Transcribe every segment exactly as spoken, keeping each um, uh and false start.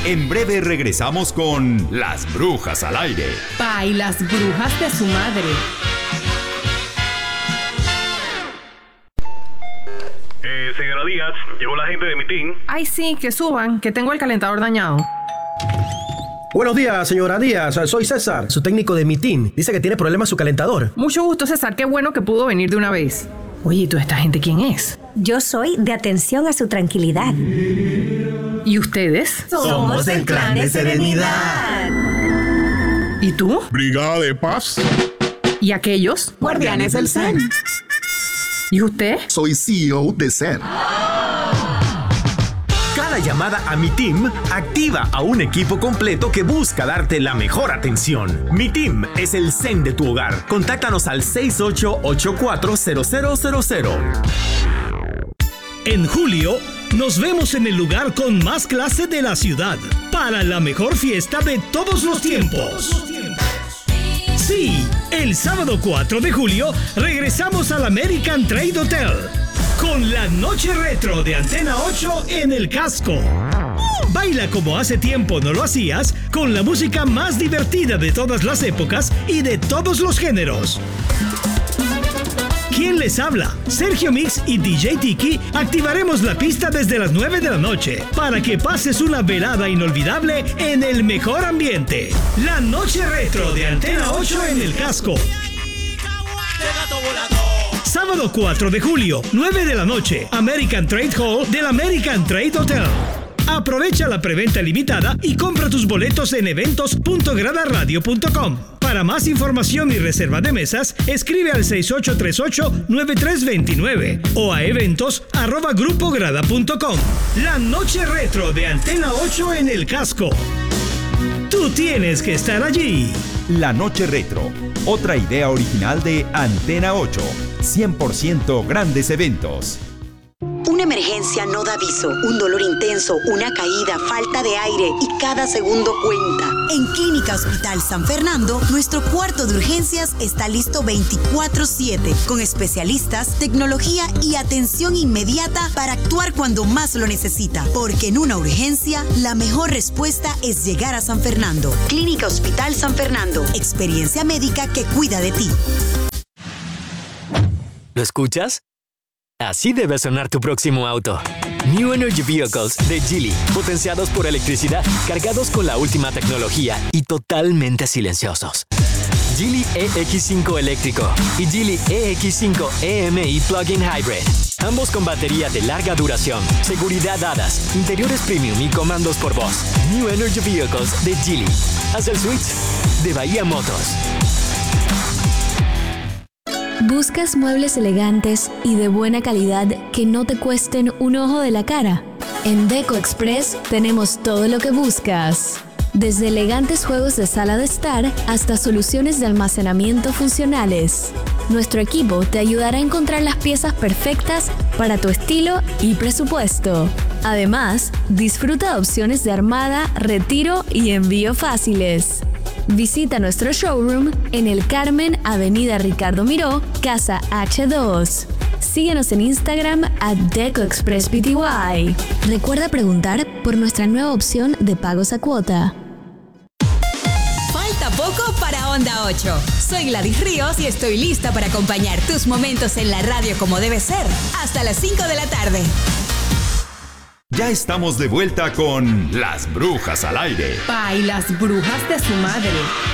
En breve regresamos con Las Brujas al Aire. Pa, y las brujas de su madre. Eh, señora Díaz, llegó la gente de mi team. Ay, sí, que suban, que tengo el calentador dañado. Buenos días, señora Díaz. Soy César, su técnico de Mitin. Dice que tiene problemas su calentador. Mucho gusto, César. Qué bueno que pudo venir de una vez. Oye, ¿y toda esta gente quién es? Yo soy de Atención a su Tranquilidad. ¿Y ustedes? Somos el Clan de Serenidad. ¿Y tú? Brigada de Paz. ¿Y aquellos? Guardianes del Zen. ¿Y usted? Soy C E O de Zen. Cada llamada a Mi Team activa a un equipo completo que busca darte la mejor atención. Mi Team es el Zen de tu hogar. Contáctanos al seis ocho ocho cuatro cero cero cero cero. En julio, nos vemos en el lugar con más clase de la ciudad para la mejor fiesta de todos los tiempos. Sí, el sábado cuatro de julio regresamos al American Trade Hotel con la noche retro de Antena ocho en el casco. Baila como hace tiempo no lo hacías con la música más divertida de todas las épocas y de todos los géneros. ¿Quién les habla? Sergio Mix y D J Tiki activaremos la pista desde las nueve de la noche para que pases una velada inolvidable en el mejor ambiente. La noche retro de Antena ocho en el casco. Sábado cuatro de julio, nueve de la noche, American Trade Hall del American Trade Hotel. Aprovecha la preventa limitada y compra tus boletos en eventos punto grada radio punto com. Para más información y reserva de mesas, escribe al seis ocho tres ocho nueve tres dos nueve o a eventos arroba grupo grada punto com. La noche retro de Antena ocho en el casco. Tú tienes que estar allí. La Noche Retro, otra idea original de Antena ocho. cien por ciento grandes eventos. Una emergencia no da aviso, un dolor intenso, una caída, falta de aire y cada segundo cuenta. En Clínica Hospital San Fernando, nuestro cuarto de urgencias está listo veinticuatro siete, con especialistas, tecnología y atención inmediata para actuar cuando más lo necesita. Porque en una urgencia, la mejor respuesta es llegar a San Fernando. Clínica Hospital San Fernando, experiencia médica que cuida de ti. ¿Lo escuchas? Así debe sonar tu próximo auto. New Energy Vehicles de Geely, potenciados por electricidad, cargados con la última tecnología y totalmente silenciosos. Geely E X cinco eléctrico y Geely E X cinco E M I Plug-in Hybrid. Ambos con batería de larga duración, seguridad dadas, interiores premium y comandos por voz. New Energy Vehicles de Geely. Haz el switch de Bahía Motors. ¿Buscas muebles elegantes y de buena calidad que no te cuesten un ojo de la cara? En Deco Express tenemos todo lo que buscas. Desde elegantes juegos de sala de estar hasta soluciones de almacenamiento funcionales. Nuestro equipo te ayudará a encontrar las piezas perfectas para tu estilo y presupuesto. Además, disfruta de opciones de armada, retiro y envío fáciles. Visita nuestro showroom en El Carmen, Avenida Ricardo Miró, Casa H dos. Síguenos en Instagram at DecoExpressPty. Recuerda preguntar por nuestra nueva opción de pagos a cuota. Falta poco para Onda ocho. Soy Gladys Ríos y estoy lista para acompañar tus momentos en la radio como debe ser. Hasta las cinco de la tarde. Ya estamos de vuelta con Las Brujas al Aire. Pa, y las brujas de su madre.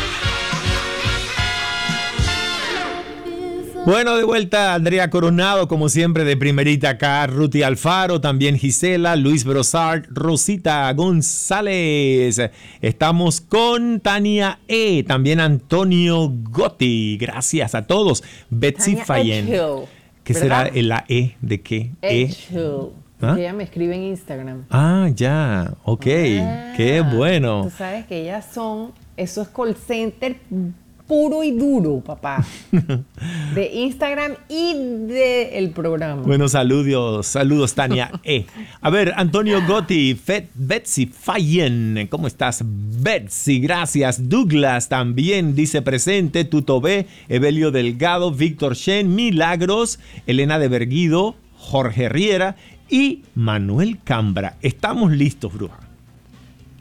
Bueno, de vuelta Andrea Coronado, como siempre, de primerita acá, Ruti Alfaro, también Gisela, Luis Brossard, Rosita González. Estamos con Tania E, también Antonio Gotti. Gracias a todos. Betsy Fayen. ¿Qué será la E de qué? E. ¿Ah? Ella me escribe en Instagram. Ah, ya, ok, ah, qué bueno. Tú sabes que ellas son, eso es call center puro y duro, papá. De Instagram y del programa. Bueno, saludos, saludos, Tania E. A ver, Antonio Gotti, Fet, Betsy Fayen, ¿cómo estás? Betsy, gracias. Douglas también dice presente, Tuto B, Evelio Delgado, Víctor Shen, Milagros, Elena de Berguido, Jorge Riera y Manuel Cambra. Estamos listos, bruja.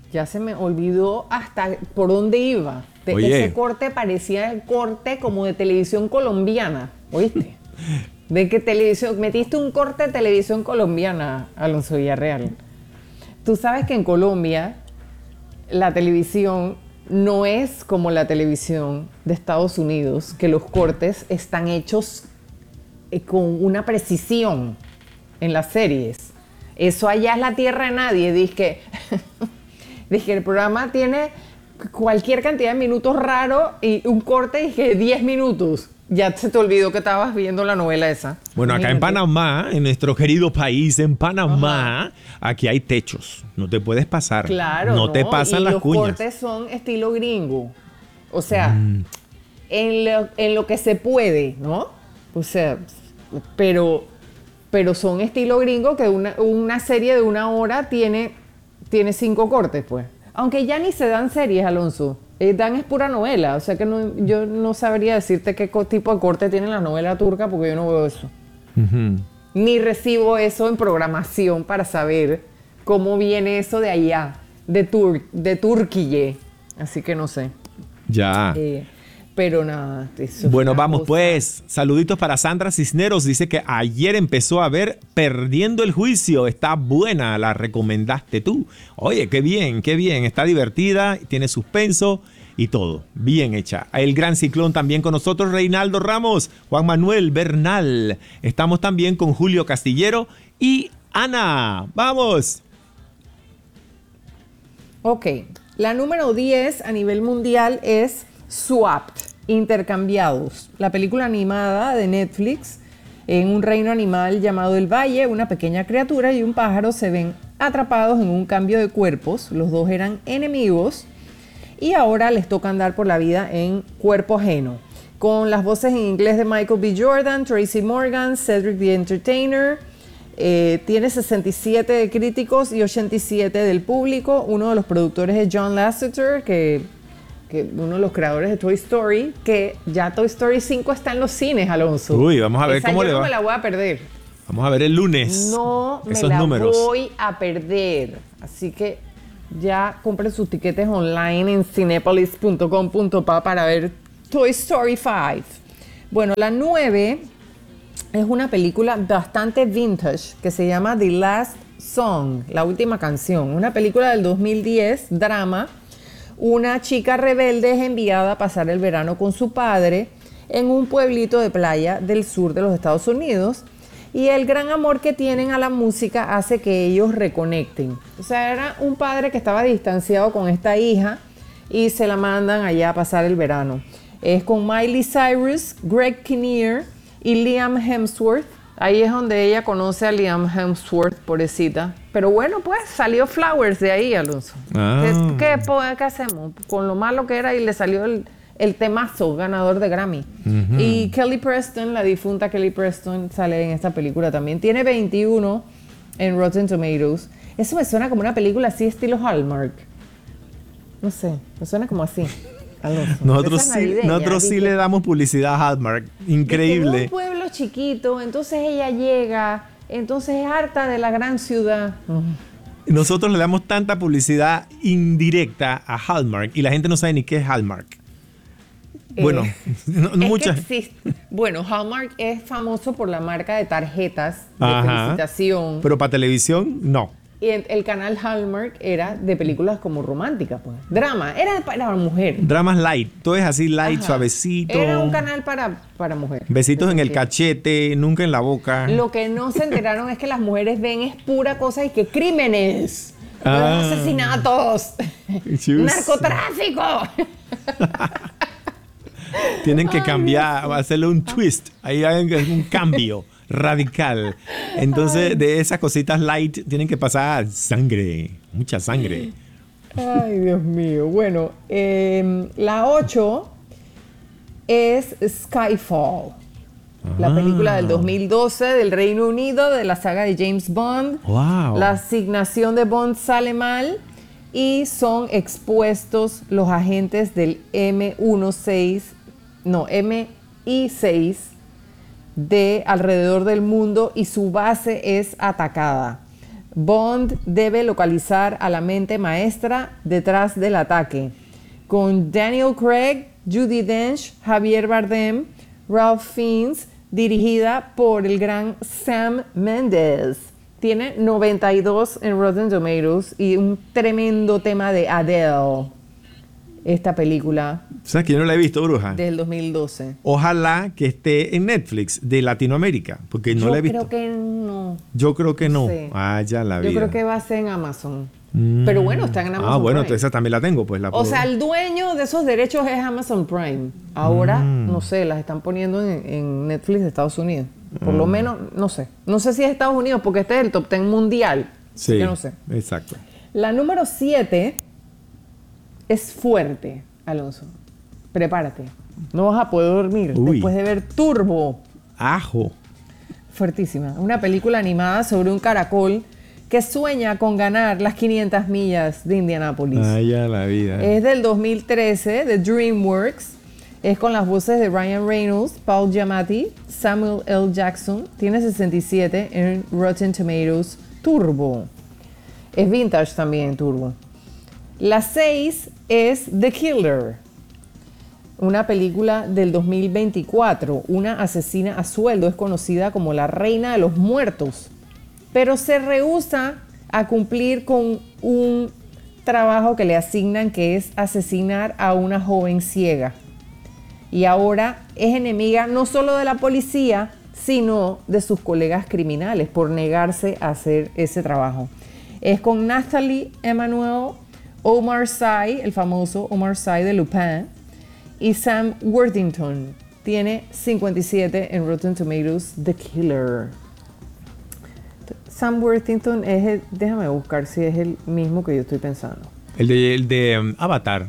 ya se me olvidó hasta por dónde iba. De, Oye. ese corte parecía el corte como de televisión colombiana, ¿oíste? De que televisión, metiste un corte de televisión colombiana, Alonso Villarreal. Tú sabes que en Colombia la televisión no es como la televisión de Estados Unidos, que los cortes están hechos eh, con una precisión en las series. Eso allá es la tierra de nadie. Dije, dije el programa tiene cualquier cantidad de minutos raros y un corte dije diez minutos. Ya se te olvidó que estabas viendo la novela esa. Bueno, acá en Panamá, en nuestro querido país, en Panamá, Ajá. aquí hay techos. No te puedes pasar. Claro. No, no. te pasan y las los cuñas. Los cortes son estilo gringo. O sea, mm. en, lo, en lo que se puede, ¿no? O sea, pero, pero son estilo gringo que una, una serie de una hora tiene, tiene cinco cortes, pues. Aunque ya ni se dan series, Alonso. Eh, dan es pura novela, o sea que no, yo no sabría decirte qué tipo de corte tiene la novela turca porque yo no veo eso. Uh-huh. Ni recibo eso en programación para saber cómo viene eso de allá, de, Tur de Turquille. Así que no sé. Ya. Eh, pero nada. Eso bueno, vamos cosa. pues. Saluditos para Sandra Cisneros. Dice que ayer empezó a ver Perdiendo el Juicio. Está buena, la recomendaste tú. Oye, qué bien, qué bien. Está divertida, tiene suspenso y todo. Bien hecha. El Gran Ciclón también con nosotros. Reinaldo Ramos, Juan Manuel Bernal. Estamos también con Julio Castillero y Ana. ¡Vamos! Ok. La número diez a nivel mundial es Swapped, Intercambiados, la película animada de Netflix. En un reino animal llamado el Valle, una pequeña criatura y un pájaro se ven atrapados en un cambio de cuerpos. Los dos eran enemigos y ahora les toca andar por la vida en cuerpo ajeno. Con las voces en inglés de Michael B. Jordan, Tracy Morgan, Cedric the Entertainer. Eh, tiene sesenta y siete de críticos y ochenta y siete del público. Uno de los productores es John Lasseter, que... que uno de los creadores de Toy Story, que ya Toy Story cinco está en los cines, Alonso. Uy, vamos a ver Esa cómo yo le no va. me la voy a perder. Vamos a ver el lunes. No me esos la números. voy a perder. Así que ya compren sus tiquetes online en cinepolis punto com punto pa para ver Toy Story cinco. Bueno, la nueve es una película bastante vintage que se llama The Last Song, la última canción. Una película del dos mil diez, drama. Una chica rebelde es enviada a pasar el verano con su padre en un pueblito de playa del sur de los Estados Unidos y el gran amor que tienen a la música hace que ellos reconecten. O sea, era un padre que estaba distanciado con esta hija y se la mandan allá a pasar el verano. Es con Miley Cyrus, Greg Kinnear y Liam Hemsworth. Ahí es donde ella conoce a Liam Hemsworth, pobrecita. Pero bueno, pues salió Flowers de ahí, Alonso. Ah. ¿Qué, qué, ¿Qué hacemos? Con lo malo que era y le salió el, el temazo ganador de Grammy. Uh-huh. Y Kelly Preston, la difunta Kelly Preston, sale en esta película también. Tiene veintiuno en Rotten Tomatoes. Eso me suena como una película así estilo Hallmark. No sé, me suena como así. Alonso. Nosotros, sí, nosotros sí le damos publicidad a Hallmark. Increíble. Es un pueblo chiquito, entonces ella llega, entonces es harta de la gran ciudad. Uh-huh. Nosotros le damos tanta publicidad indirecta a Hallmark y la gente no sabe ni qué es Hallmark. Eh, bueno, no, no es muchas. Que existe. Bueno, Hallmark es famoso por la marca de tarjetas de Ajá, felicitación. Pero para televisión, no. Y el, el canal Hallmark era de películas como románticas, pues. Drama, era para mujer. Dramas light, todo es así light, Ajá. Suavecito. Era un canal para, para mujer. Besitos en el cachete, nunca en la boca. Lo que no se enteraron es que las mujeres ven es pura cosa y que crímenes, ah. asesinatos, narcotráfico. Tienen que cambiar, Ay, hacerle un twist. Ahí hay un cambio radical. Entonces, Ay. de esas cositas light tienen que pasar sangre, mucha sangre. Ay, Dios mío. Bueno, eh, la ocho es Skyfall, ah. la película del dos mil doce del Reino Unido de la saga de James Bond. Wow. La asignación de Bond sale mal y son expuestos los agentes del M dieciséis, no, M I seis de alrededor del mundo y su base es atacada. Bond debe localizar a la mente maestra detrás del ataque. Con Daniel Craig, Judi Dench, Javier Bardem, Ralph Fiennes, dirigida por el gran Sam Mendes. Tiene noventa y dos en Rotten Tomatoes y un tremendo tema de Adele. Esta película. ¿Sabes que yo no la he visto, bruja? Del dos mil doce. Ojalá que esté en Netflix de Latinoamérica, porque no yo la he visto. Yo creo que no. Yo creo que no. Sí. Ah, ya la vi. Yo creo que va a ser en Amazon. Mm. Pero bueno, está en Amazon Ah, bueno, Prime. entonces esa también la tengo, pues la puedo. O sea, el dueño de esos derechos es Amazon Prime. Ahora, mm. no sé, las están poniendo en, en Netflix de Estados Unidos. Por mm. lo menos, no sé. No sé si es Estados Unidos, porque este es el top diez mundial. Sí, yo no sé. Exacto. La número siete es fuerte, Alonso. Prepárate. No vas a poder dormir Uy. después de ver Turbo. Ajo. Fuertísima. Una película animada sobre un caracol que sueña con ganar las quinientas millas de Indianápolis. Ay, ya la vida. Es del dos mil trece, de DreamWorks. Es con las voces de Ryan Reynolds, Paul Giamatti, Samuel L. Jackson. Tiene sesenta y siete en Rotten Tomatoes. Turbo. Es vintage también, Turbo. La seis es The Killer. Una película del dos mil veinticuatro. Una asesina a sueldo es conocida como la reina de los muertos, pero se rehúsa a cumplir con un trabajo que le asignan, que es asesinar a una joven ciega. Y ahora es enemiga no solo de la policía, sino de sus colegas criminales por negarse a hacer ese trabajo. Es con Nathalie Emmanuel, Omar Sy, el famoso Omar Sy de Lupin, y Sam Worthington. Tiene cincuenta y siete en Rotten Tomatoes. The Killer. Sam Worthington es el, déjame buscar si es el mismo que yo estoy pensando. El de, el de um, Avatar.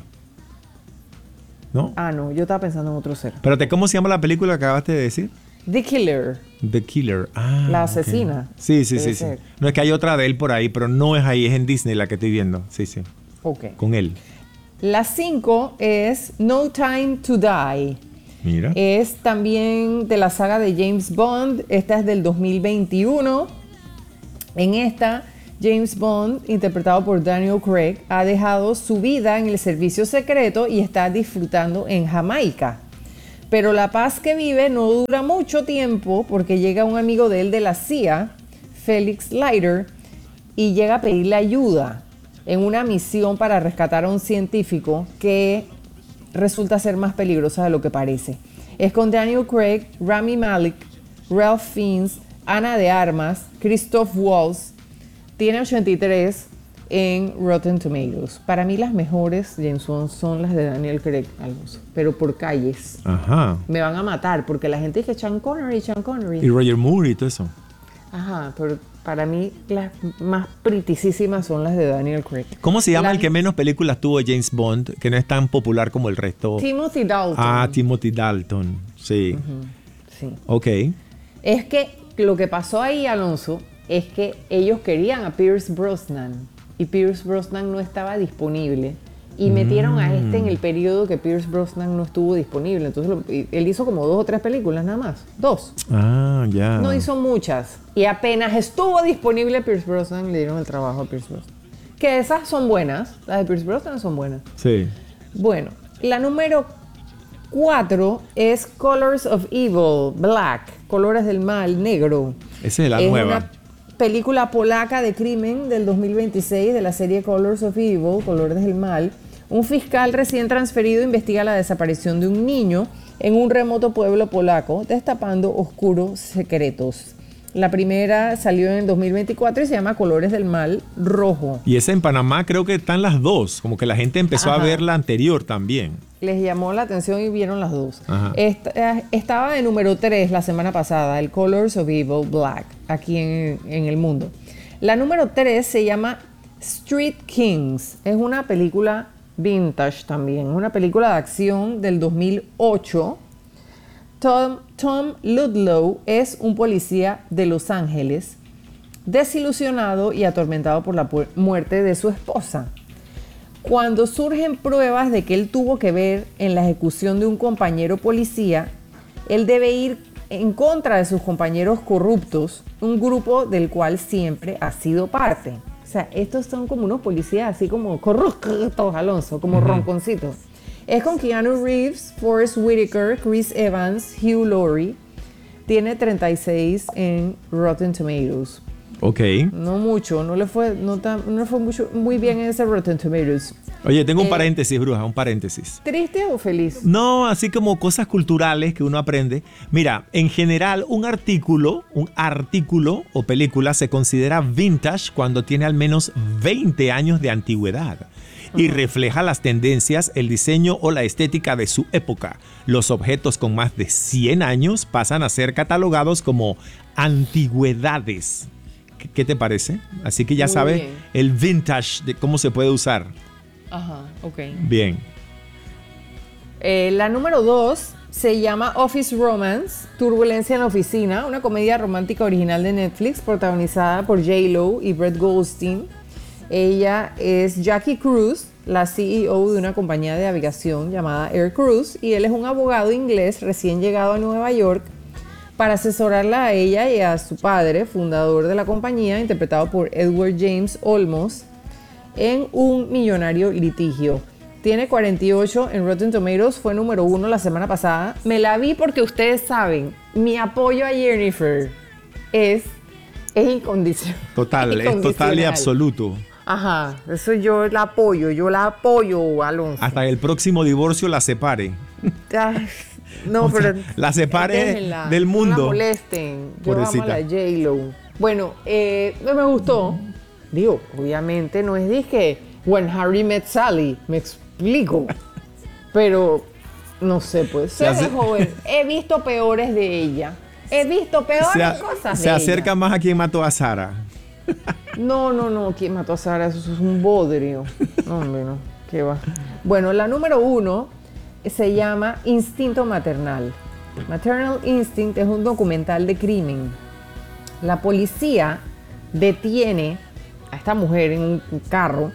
¿No? Ah, no, yo estaba pensando en otro ser. Espérate, ¿cómo se llama la película que acabaste de decir? The Killer. The Killer. Ah, la asesina. Okay. Sí, sí, sí, sí. No, es que hay otra de él por ahí, pero no es ahí, es en Disney la que estoy viendo. Sí, sí. Ok. Con él. La cinco es No Time to Die. Mira. Es también de la saga de James Bond. Esta es del dos mil veintiuno. En esta, James Bond, interpretado por Daniel Craig, ha dejado su vida en el servicio secreto y está disfrutando en Jamaica. Pero la paz que vive no dura mucho tiempo, porque llega un amigo de él de la C I A, Felix Leiter, y llega a pedirle ayuda en una misión para rescatar a un científico que resulta ser más peligrosa de lo que parece. Es con Daniel Craig, Rami Malek, Ralph Fiennes, Ana de Armas, Christoph Waltz. Tiene ochenta y tres en Rotten Tomatoes. Para mí las mejores James Bond son las de Daniel Craig, Alonso, pero por calles. Ajá. Me van a matar porque la gente dice Sean Connery, Sean Connery. Y Roger Moore y todo eso. Ajá, pero para mí las más pritisísimas son las de Daniel Craig. ¿Cómo se llama la... el que menos películas tuvo James Bond, que no es tan popular como el resto? Timothy Dalton. Ah, Timothy Dalton, sí. Uh-huh. Sí. Ok. Es que lo que pasó ahí, Alonso, es que ellos querían a Pierce Brosnan y Pierce Brosnan no estaba disponible y mm. metieron a este en el periodo que Pierce Brosnan no estuvo disponible. Entonces lo, él hizo como dos o tres películas nada más, dos. Ah, ya. No hizo muchas y apenas estuvo disponible Pierce Brosnan, le dieron el trabajo a Pierce Brosnan. Que esas son buenas, las de Pierce Brosnan son buenas. Sí. Bueno, la número cuatro es Colors of Evil, Black, Colores del Mal, Negro. Esa es la es nueva. Una película polaca de crimen del dos mil veintiséis de la serie Colors of Evil, Colores del Mal. Un fiscal recién transferido investiga la desaparición de un niño en un remoto pueblo polaco, destapando oscuros secretos. La primera salió en el dos mil veinticuatro y se llama Colores del Mal Rojo. Y esa en Panamá creo que están las dos, como que la gente empezó Ajá. a ver la anterior también. Les llamó la atención y vieron las dos. Esta, estaba de número tres la semana pasada, el Colors of Evil Black, aquí en, en el mundo. La número tres se llama Street Kings. Es una película vintage también, una película de acción del dos mil ocho. Tom, Tom Ludlow es un policía de Los Ángeles, desilusionado y atormentado por la muerte de su esposa. Cuando surgen pruebas de que él tuvo que ver en la ejecución de un compañero policía, él debe ir en contra de sus compañeros corruptos, un grupo del cual siempre ha sido parte. O sea, estos son como unos policías así como corruptos, Alonso, como uh-huh. ronconcitos. Es con Keanu Reeves, Forrest Whitaker, Chris Evans, Hugh Laurie. Tiene treinta y seis en Rotten Tomatoes. Ok. No mucho, no le fue, no tan, no le fue mucho, muy bien en ese Rotten Tomatoes. Oye, tengo un eh, paréntesis, Bruja, un paréntesis. ¿Triste o feliz? No, así como cosas culturales que uno aprende. Mira, en general, un artículo, un artículo o película se considera vintage cuando tiene al menos veinte años de antigüedad y uh-huh. refleja las tendencias, el diseño o la estética de su época. Los objetos con más de cien años pasan a ser catalogados como antigüedades. ¿Qué, qué te parece? Así que ya Muy sabes bien. el vintage de cómo se puede usar. Ajá, ok. Bien. Eh, la número dos se llama Office Romance, Turbulencia en la Oficina, una comedia romántica original de Netflix protagonizada por J Lo y Brett Goldstein. Ella es Jackie Cruz, la C E O de una compañía de aviación llamada Air Cruz, y él es un abogado inglés recién llegado a Nueva York para asesorarla a ella y a su padre, fundador de la compañía, interpretado por Edward James Olmos, en un millonario litigio. Tiene cuarenta y ocho en Rotten Tomatoes, fue número uno la semana pasada. Me la vi porque ustedes saben, mi apoyo a Jennifer es, es incondicional. Total, es total y absoluto. Ajá, eso yo la apoyo, yo la apoyo, Alonso. Hasta el próximo divorcio la separe. Ay, no, o pero... sea, la separe déjenla, del mundo. No la molesten, yo Pobrecita. amo a la J-Lo. Bueno, eh, me gustó. Digo, obviamente no es disque When Harry Met Sally, me explico. Pero, no sé, pues, se hace... ve joven. He visto peores de ella. He visto peores se a... cosas de Se acerca ella. más a quien mató a Sara. No, no, no, ¿quién mató a Sara? Eso es un bodrio. No, hombre, no, qué va. Bueno, la número uno se llama Instinto Maternal. Maternal Instinct es un documental de crimen. La policía detiene a esta mujer en un carro.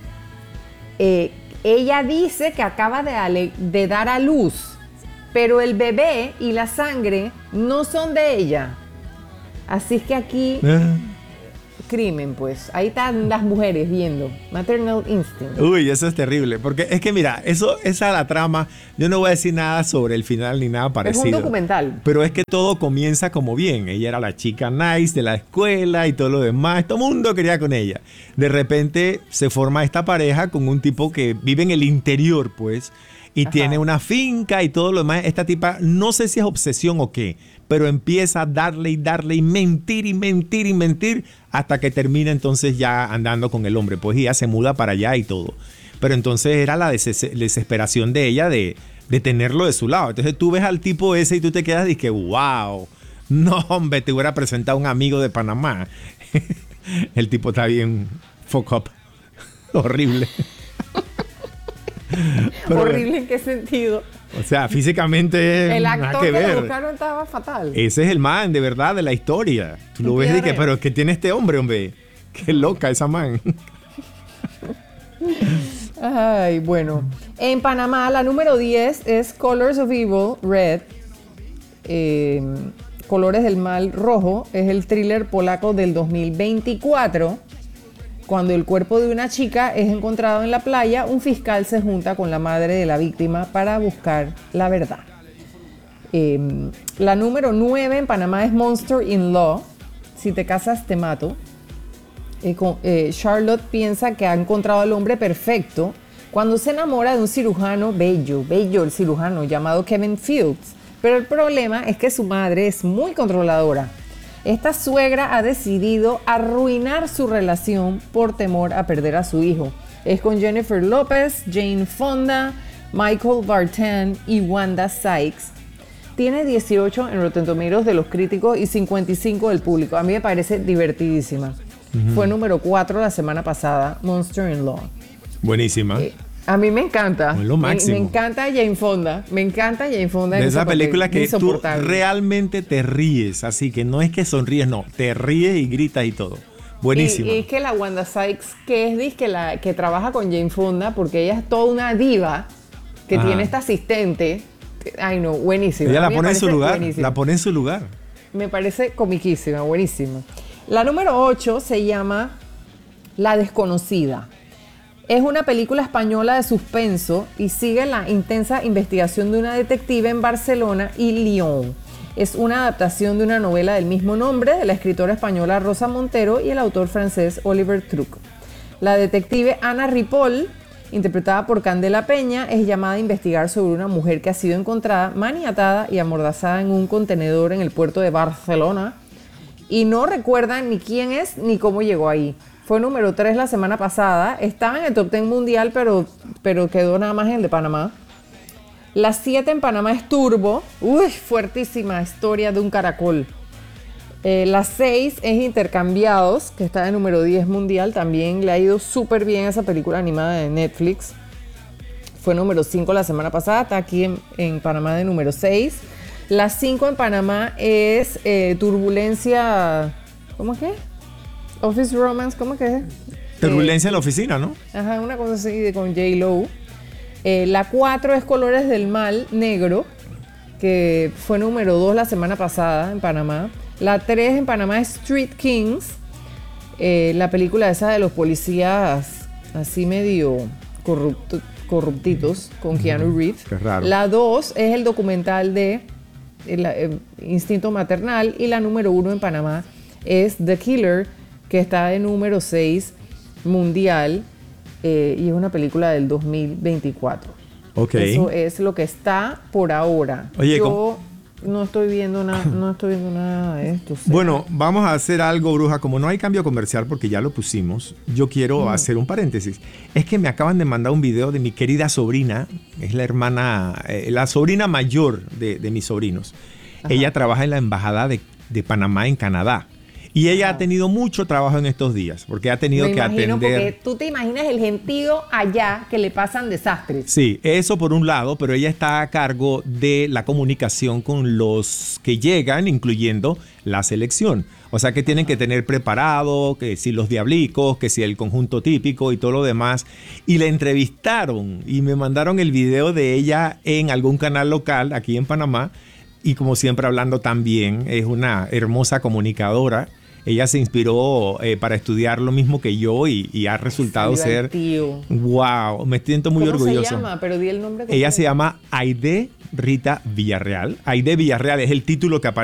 Eh, ella dice que acaba de, ale- de dar a luz, pero el bebé y la sangre no son de ella. Así es que aquí... crimen, pues. Ahí están las mujeres viendo. Maternal Instinct. Uy, eso es terrible. Porque es que mira, eso, esa es la trama. Yo no voy a decir nada sobre el final ni nada parecido. Es un documental. Pero es que todo comienza como bien. Ella era la chica nice de la escuela y todo lo demás. Todo el mundo quería con ella. De repente se forma esta pareja con un tipo que vive en el interior, pues. Y Ajá. tiene una finca y todo lo demás. Esta tipa, no sé si es obsesión o qué, pero empieza a darle y darle y mentir y mentir y mentir hasta que termina entonces ya andando con el hombre. Pues ella se muda para allá y todo. Pero entonces era la des- desesperación de ella de, de tenerlo de su lado. Entonces tú ves al tipo ese y tú te quedas y que wow, no hombre, te hubiera presentado a un amigo de Panamá. El tipo está bien fuck up. Horrible. Pero, ¿horrible en qué sentido? O sea, físicamente el nada actor que que ver. lo buscaron estaba fatal. Ese es el man, de verdad, de la historia. Tú lo ves y que, pero ¿qué tiene este hombre, hombre? Qué loca esa man. Ay, bueno. En Panamá, la número diez es Colors of Evil, Red. Eh, Colores del Mal, Rojo. Es el thriller polaco del dos mil veinticuatro. Cuando el cuerpo de una chica es encontrado en la playa, un fiscal se junta con la madre de la víctima para buscar la verdad. Eh, la número nueve en Panamá es Monster in Law. Si te casas, te mato. Eh, con, eh, Charlotte piensa que ha encontrado al hombre perfecto cuando se enamora de un cirujano bello, bello el cirujano, llamado Kevin Fields. Pero el problema es que su madre es muy controladora. Esta suegra ha decidido arruinar su relación por temor a perder a su hijo. Es con Jennifer López, Jane Fonda, Michael Vartan y Wanda Sykes. Tiene dieciocho en Rotten Tomatoes de los críticos y cincuenta y cinco del público. A mí me parece divertidísima. Uh-huh. Fue número cuatro la semana pasada, Monster in Law. Buenísima. Eh, a mí me encanta. Es lo máximo. Me, me encanta Jane Fonda. Me encanta Jane Fonda. De esa película que tú realmente te ríes. Así que no es que sonríes, no. Te ríes y gritas y todo. Buenísima. Y, y es que la Wanda Sykes, que es disque la que trabaja con Jane Fonda, porque ella es toda una diva que Ajá. tiene esta asistente Ay, no, buenísima. Ella la A mí me pone en su parece lugar. buenísima. La pone en su lugar. Me parece comiquísima, buenísima. La número ocho se llama La Desconocida. Es una película española de suspenso y sigue la intensa investigación de una detective en Barcelona y Lyon. Es una adaptación de una novela del mismo nombre de la escritora española Rosa Montero y el autor francés Oliver Truc. La detective Ana Ripoll, interpretada por Candela Peña, es llamada a investigar sobre una mujer que ha sido encontrada maniatada y amordazada en un contenedor en el puerto de Barcelona y no recuerda ni quién es ni cómo llegó ahí. Fue número tres la semana pasada, estaba en el top diez mundial, pero, pero quedó nada más en el de Panamá. La siete en Panamá es Turbo, uy, fuertísima historia de un caracol. Eh, la seis es Intercambiados, que está en número diez mundial, también le ha ido súper bien esa película animada de Netflix. Fue número cinco la semana pasada, está aquí en, en Panamá de número seis. La cinco en Panamá es eh, Turbulencia, ¿cómo es que? Office Romance, ¿cómo es que es? Turbulencia eh, en la oficina, ¿no? Ajá, una cosa así de con J-Lo. Eh, la cuatro es Colores del Mal, Negro, que fue número dos la semana pasada en Panamá. La tres en Panamá es Street Kings, eh, la película esa de los policías así medio corrupto, corruptitos con Keanu Reeves. Qué raro. La dos es el documental de el, el Instinto Maternal y la número uno en Panamá es The Killer, que está de número seis mundial eh, y es una película del dos mil veinticuatro. Okay. Eso es lo que está por ahora. Oye, Yo ¿cómo? no estoy viendo nada, no estoy viendo nada de esto. O sea. Bueno, vamos a hacer algo, Bruja. Como no hay cambio comercial porque ya lo pusimos, yo quiero mm. hacer un paréntesis. Es que me acaban de mandar un video de mi querida sobrina, es la hermana, eh, la sobrina mayor de, de mis sobrinos. Ajá. Ella trabaja en la embajada de, de Panamá en Canadá. Y ella ah. ha tenido mucho trabajo en estos días, porque ha tenido Me que imagino, atender... porque tú te imaginas el gentío allá que le pasan desastres. Sí, eso por un lado, pero ella está a cargo de la comunicación con los que llegan, incluyendo la selección. O sea que tienen que tener preparado, que si los diablicos, que si el conjunto típico y todo lo demás. Y le entrevistaron y me mandaron el video de ella en algún canal local aquí en Panamá. Y como siempre hablando también, es una hermosa comunicadora. Ella se inspiró eh, para estudiar lo mismo que yo y, y ha resultado ser... ¡Wow! Me siento muy ¿Cómo orgulloso. ¿Cómo se llama? Pero di el nombre. Ella se llama Aide Rita Villarreal. Aide Villarreal es el título que aparece